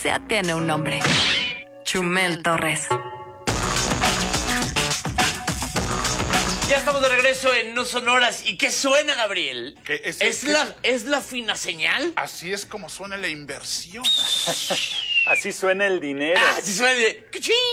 Ya tiene un nombre. Chumel Torres. Ya estamos de regreso en No Sonoras. ¿Y qué suena, Gabriel? ¿Qué ¿Es la fina señal? Así es como suena la inversión. Así suena el dinero. Ah, sí suena de...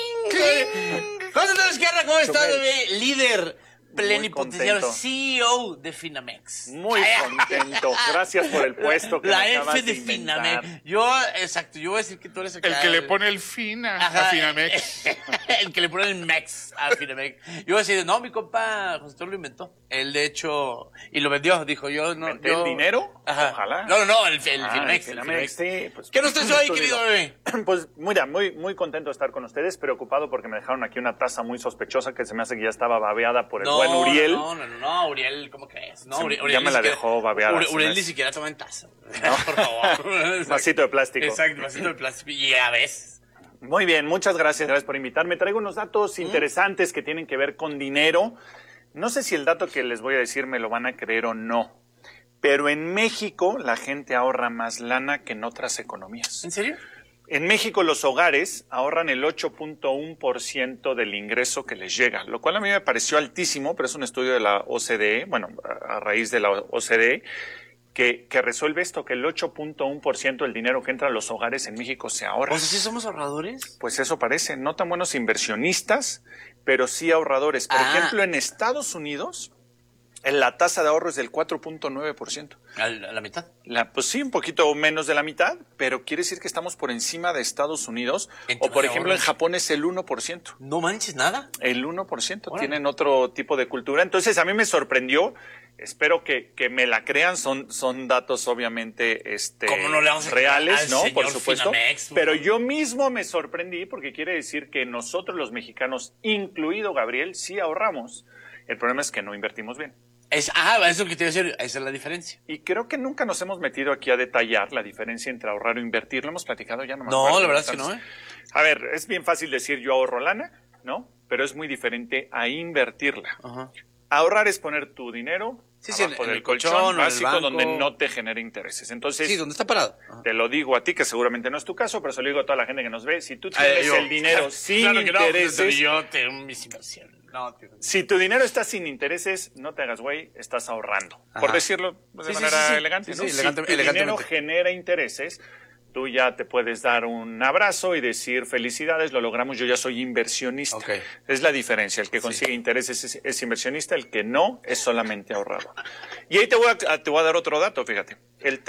¡Cachín! José Torres Guerra, ¿cómo está, bebé? Líder plenipotenciario, contento. CEO de Finamex. Muy contento. Gracias por el puesto que La me acabas F de inventar. Finamex. Exacto, yo voy a decir que tú eres El que le pone el fin a Finamex. El que le pone el Mex a Finamex. Yo voy a decir, no, mi compa José Torres lo inventó. Él, de hecho, y lo vendió, dijo yo. No, ¿Inventé el dinero? Ajá. Ojalá. No, el Finamex. Finamex, sí. Pues, ¿Qué nos traes hoy, tú querido digo. bebé? Pues mira, muy contento de estar con ustedes, preocupado porque me dejaron aquí una taza muy sospechosa que se me hace que ya estaba babeada por el buen Uriel. No, Uriel, ¿cómo crees? No, Sí, Uriel ya me ni la siquiera- dejó babeada, Uriel se ni me- siquiera toma en taza. Por favor. Vasito de plástico. Exacto, vasito de plástico. Y a veces. Muy bien, muchas gracias por invitarme. Traigo unos datos interesantes que tienen que ver con dinero. No sé si el dato que les voy a decir me lo van a creer o no, pero en México la gente ahorra más lana que en otras economías. ¿En serio? En México los hogares ahorran el 8.1% del ingreso que les llega, lo cual a mí me pareció altísimo, pero es un estudio de la OCDE, bueno, a raíz de la OCDE, que resuelve esto, que el 8.1% del dinero que entra a los hogares en México se ahorra. O sea, ¿sí somos ahorradores? Pues eso parece, no tan buenos inversionistas, pero sí ahorradores. Por ejemplo, en Estados Unidos, la tasa de ahorro es del 4.9%. A la mitad. Pues sí, un poquito menos de la mitad, pero quiere decir que estamos por encima de Estados Unidos. ¿En O por tema de ejemplo, en ahorros? Japón es el 1%. No manches nada. El 1%. Órale. Tienen otro tipo de cultura. Entonces, a mí me sorprendió. Espero que me la crean. Son datos, obviamente, ¿Cómo no le vamos a creer reales, al ¿no? señor Por supuesto. Finamex? Pero yo mismo me sorprendí porque quiere decir que nosotros los mexicanos, incluido Gabriel, sí ahorramos. El problema es que no invertimos bien. Eso es lo que te iba a decir. Esa es la diferencia. Y creo que nunca nos hemos metido aquí a detallar la diferencia entre ahorrar o invertir. Lo hemos platicado ya, no me acuerdo. No, la verdad es que no, ¿eh? A ver, es bien fácil decir yo ahorro lana, ¿no? Pero es muy diferente a invertirla. Ajá. Ahorrar es poner tu dinero Sí, abajo en del el colchón o en el básico banco. donde no te genere intereses. Entonces, Sí, ¿dónde está parado? Ajá. te lo digo a ti, que seguramente no es tu caso, pero se lo digo a toda la gente que nos ve. Si tú tienes Yo. el dinero sin Claro que no, pues, intereses, yo tengo mis inversiones. No, tío. si tu dinero está sin intereses, no te hagas güey, estás ahorrando. Ajá. Por decirlo de Sí, sí, manera sí, sí. elegante, Sí, ¿no? sí, Si tu dinero elegantemente. genera intereses, tú ya te puedes dar un abrazo y decir felicidades, lo logramos, yo ya soy inversionista. Ok. Es la diferencia. El que consigue intereses es inversionista, el que no es solamente ahorrador. Y ahí te voy a dar otro dato, fíjate. El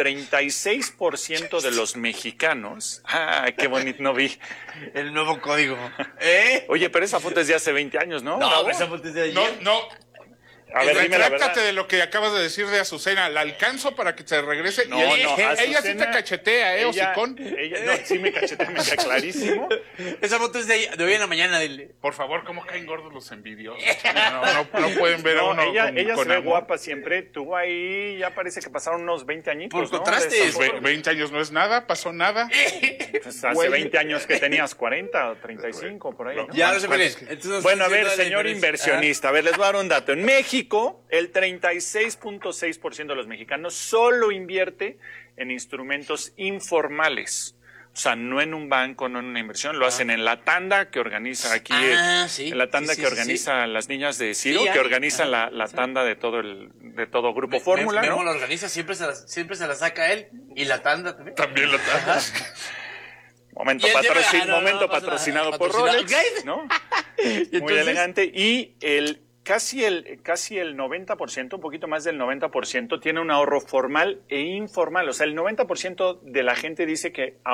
36% de los mexicanos... ¡Ah, qué bonito! No vi. El nuevo código. ¿Eh? Oye, pero esa foto es de hace 20 años, ¿no? No, Bravo. pero esa foto es de ayer. No. A ver, dime la verdad. Retráctate de lo que acabas de decir de Azucena. La alcanzo para que se regrese. No, Y ella, no, ella sí te Azucena, cachetea, ella- hocicón. No, sí me cachetea, me queda clarísimo. Esa foto es de hoy en la mañana. Del... Por favor, ¿cómo caen gordos los envidiosos? No pueden ver a No, uno ella con se ve amor. guapa siempre. Tú ahí ya parece que pasaron unos 20 añitos, Por ¿no? contraste, De esas pues, fotos. 20 años no es nada, pasó nada. Pues hace Güey. 20 años que tenías 40 o 35, por ahí, ¿no? Ya, no sé cuál es. Entonces, Bueno, a sí, ver, toda la señor diferencia. inversionista, a ver, les voy a dar un dato. En México, el 36.6% de los mexicanos solo invierte en instrumentos informales. O sea, no en un banco, no en una inversión, lo hacen en la tanda que organiza aquí, sí. en la tanda Sí, que sí, organiza las niñas de Ciro, Sí, que hay. organizan la tanda de todo Grupo Fórmula, Memo ¿no? lo organiza, siempre se la saca él. Y la tanda también. También la tanda. Momento, Y él lleva- momento no pasa nada. patrocinado por Patrocinado. Rolex, ¿no? Muy entonces- elegante. Y casi el 90%, un poquito más del 90%, tiene un ahorro formal e informal. O sea, el 90% de la gente dice que